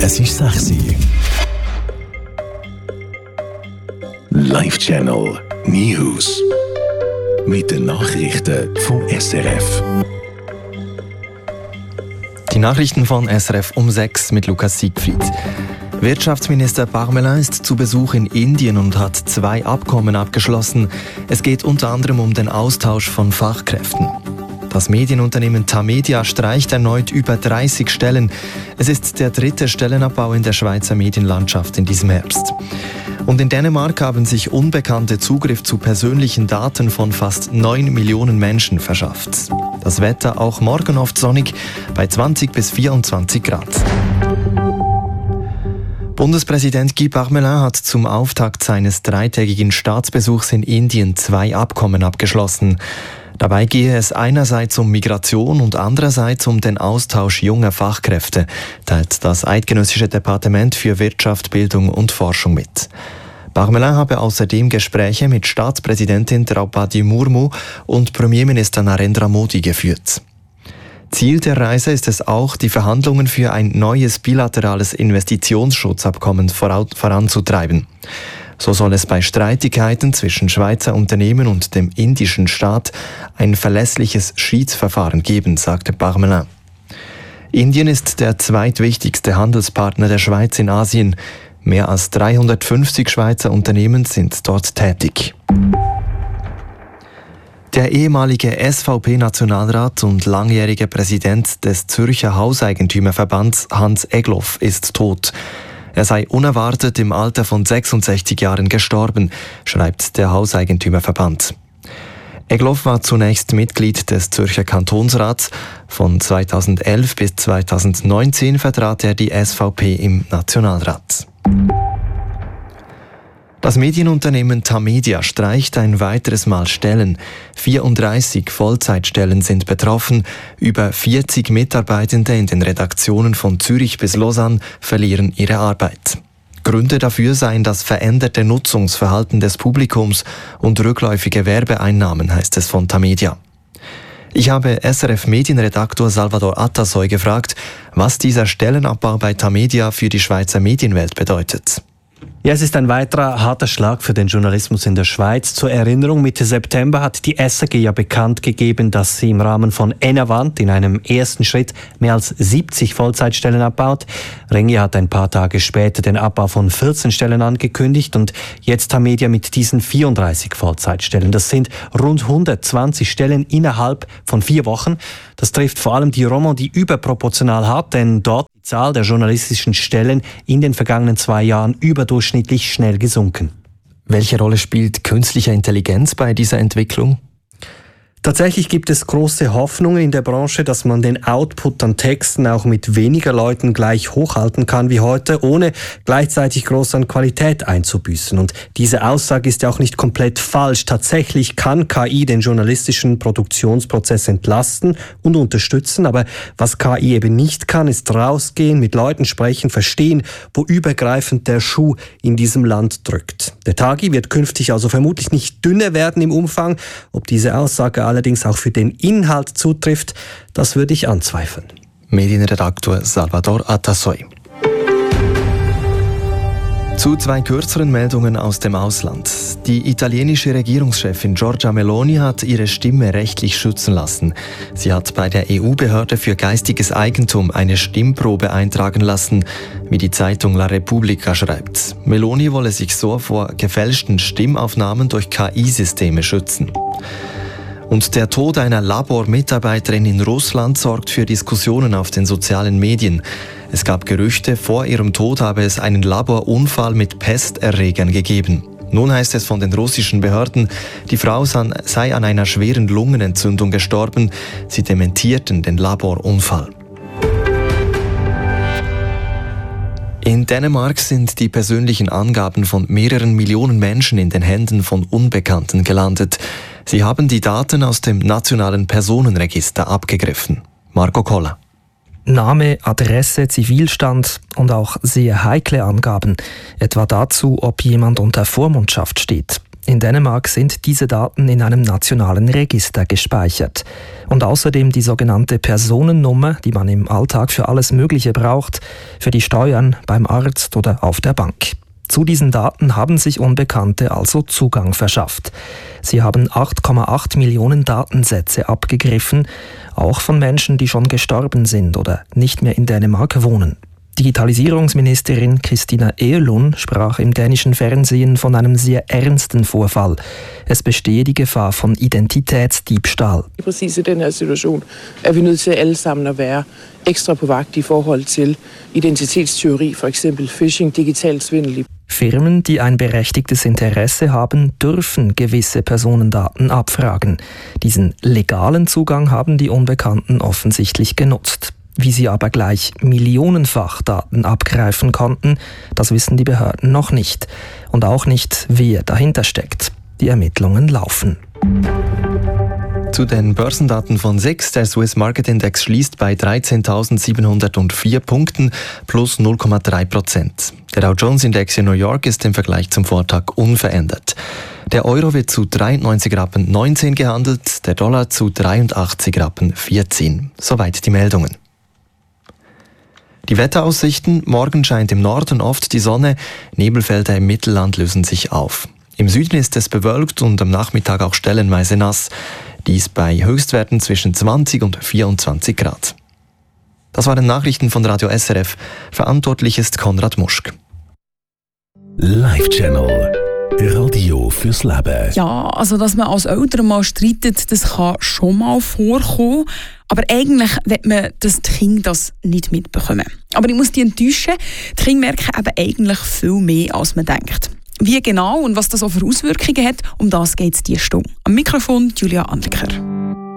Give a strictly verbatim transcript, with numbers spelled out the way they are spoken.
Es ist sechs Uhr. Live Channel News. Mit den Nachrichten vom S R F. Die Nachrichten von S R F um sechs mit Lukas Siegfried. Wirtschaftsminister Parmelin ist zu Besuch in Indien und hat zwei Abkommen abgeschlossen. Es geht unter anderem um den Austausch von Fachkräften. Das Medienunternehmen Tamedia streicht erneut über dreißig Stellen. Es ist der dritte Stellenabbau in der Schweizer Medienlandschaft in diesem Herbst. Und in Dänemark haben sich Unbekannte Zugriff zu persönlichen Daten von fast neun Millionen Menschen verschafft. Das Wetter auch morgen oft sonnig bei zwanzig bis vierundzwanzig Grad. Bundespräsident Guy Parmelin hat zum Auftakt seines dreitägigen Staatsbesuchs in Indien zwei Abkommen abgeschlossen. Dabei gehe es einerseits um Migration und andererseits um den Austausch junger Fachkräfte, teilt das Eidgenössische Departement für Wirtschaft, Bildung und Forschung mit. Parmelin habe außerdem Gespräche mit Staatspräsidentin Draupadi Murmu und Premierminister Narendra Modi geführt. Ziel der Reise ist es auch, die Verhandlungen für ein neues bilaterales Investitionsschutzabkommen voranzutreiben. So soll es bei Streitigkeiten zwischen Schweizer Unternehmen und dem indischen Staat ein verlässliches Schiedsverfahren geben, sagte Parmelin. Indien ist der zweitwichtigste Handelspartner der Schweiz in Asien. Mehr als dreihundertfünfzig Schweizer Unternehmen sind dort tätig. Der ehemalige S V P-Nationalrat und langjährige Präsident des Zürcher Hauseigentümerverbands Hans Egloff ist tot. Er sei unerwartet im Alter von sechsundsechzig Jahren gestorben, schreibt der Hauseigentümerverband. Egloff war zunächst Mitglied des Zürcher Kantonsrats. Von zweitausendelf bis zweitausendneunzehn vertrat er die S V P im Nationalrat. Das Medienunternehmen Tamedia streicht ein weiteres Mal Stellen. vierunddreißig Vollzeitstellen sind betroffen. Über vierzig Mitarbeitende in den Redaktionen von Zürich bis Lausanne verlieren ihre Arbeit. Gründe dafür seien das veränderte Nutzungsverhalten des Publikums und rückläufige Werbeeinnahmen, heißt es von Tamedia. Ich habe S R F-Medienredaktor Salvador Atasoy gefragt, was dieser Stellenabbau bei Tamedia für die Schweizer Medienwelt bedeutet. Ja, es ist ein weiterer harter Schlag für den Journalismus in der Schweiz. Zur Erinnerung, Mitte September hat die S R G ja bekannt gegeben, dass sie im Rahmen von Enervant in einem ersten Schritt mehr als siebzig Vollzeitstellen abbaut. Ringier hat ein paar Tage später den Abbau von vierzehn Stellen angekündigt und jetzt Tamedia mit diesen vierunddreißig Vollzeitstellen. Das sind rund hundertzwanzig Stellen innerhalb von vier Wochen. Das trifft vor allem die Romandie überproportional hart, denn dort die Zahl der journalistischen Stellen in den vergangenen zwei Jahren überdurchschnittlich schnell gesunken. Welche Rolle spielt künstliche Intelligenz bei dieser Entwicklung? Tatsächlich gibt es große Hoffnungen in der Branche, dass man den Output an Texten auch mit weniger Leuten gleich hochhalten kann wie heute, ohne gleichzeitig groß an Qualität einzubüßen. Und diese Aussage ist ja auch nicht komplett falsch. Tatsächlich kann K I den journalistischen Produktionsprozess entlasten und unterstützen, aber was K I eben nicht kann, ist rausgehen, mit Leuten sprechen, verstehen, wo übergreifend der Schuh in diesem Land drückt. Der Tagi wird künftig also vermutlich nicht dünner werden im Umfang. Ob diese Aussage allerdings auch für den Inhalt zutrifft, das würde ich anzweifeln. Medienredaktor Salvador Atasoy. Zu zwei kürzeren Meldungen aus dem Ausland. Die italienische Regierungschefin Giorgia Meloni hat ihre Stimme rechtlich schützen lassen. Sie hat bei der E U-Behörde für geistiges Eigentum eine Stimmprobe eintragen lassen, wie die Zeitung La Repubblica schreibt. Meloni wolle sich so vor gefälschten Stimmaufnahmen durch K I-Systeme schützen. Und der Tod einer Labormitarbeiterin in Russland sorgt für Diskussionen auf den sozialen Medien. Es gab Gerüchte, vor ihrem Tod habe es einen Laborunfall mit Pesterregern gegeben. Nun heißt es von den russischen Behörden, die Frau sei an einer schweren Lungenentzündung gestorben. Sie dementierten den Laborunfall. In Dänemark sind die persönlichen Angaben von mehreren Millionen Menschen in den Händen von Unbekannten gelandet. Sie haben die Daten aus dem nationalen Personenregister abgegriffen. Marco Koller. Name, Adresse, Zivilstand und auch sehr heikle Angaben, etwa dazu, ob jemand unter Vormundschaft steht. In Dänemark sind diese Daten in einem nationalen Register gespeichert. Und außerdem die sogenannte Personennummer, die man im Alltag für alles Mögliche braucht, für die Steuern, beim Arzt oder auf der Bank. Zu diesen Daten haben sich Unbekannte also Zugang verschafft. Sie haben acht Komma acht Millionen Datensätze abgegriffen, auch von Menschen, die schon gestorben sind oder nicht mehr in Dänemark wohnen. Digitalisierungsministerin Christina Egelund sprach im dänischen Fernsehen von einem sehr ernsten Vorfall. Es bestehe die Gefahr von Identitätsdiebstahl. Præcis i den her situation er vi nødt til alle sammen at være ekstra på vagt i forhold til identitetstyveri, for eksempel phishing, digital svindel. Firmen, die ein berechtigtes Interesse haben, dürfen gewisse Personendaten abfragen. Diesen legalen Zugang haben die Unbekannten offensichtlich genutzt. Wie sie aber gleich millionenfach Daten abgreifen konnten, das wissen die Behörden noch nicht. Und auch nicht, wer dahinter steckt. Die Ermittlungen laufen. Zu den Börsendaten von S I X. Der Swiss Market Index schließt bei dreizehntausendsiebenhundertvier Punkten plus null Komma drei Prozent. Der Dow Jones Index in New York ist im Vergleich zum Vortag unverändert. Der Euro wird zu dreiundneunzig Rappen neunzehn gehandelt, der Dollar zu dreiundachtzig Rappen vierzehn. Soweit die Meldungen. Die Wetteraussichten: Morgen scheint im Norden oft die Sonne, Nebelfelder im Mittelland lösen sich auf. Im Süden ist es bewölkt und am Nachmittag auch stellenweise nass. Dies bei Höchstwerten zwischen zwanzig und vierundzwanzig Grad. Das waren Nachrichten von Radio S R F. Verantwortlich ist Konrad Muschk. Live Channel. Radio fürs Leben. Ja, also dass man als Eltern mal streitet, das kann schon mal vorkommen. Aber eigentlich will man, dass die Kinder das nicht mitbekommen. Aber ich muss die enttäuschen, die Kinder merken eben eigentlich viel mehr, als man denkt. Wie genau und was das auch für Auswirkungen hat, um das geht es diese Stunde. Am Mikrofon Julia Andliker.